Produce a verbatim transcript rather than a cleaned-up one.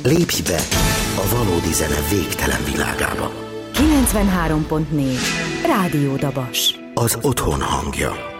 Lépj be a valódi zene végtelen világába. kilencvenhárom pont négy Rádió Dabas. Az otthon hangja.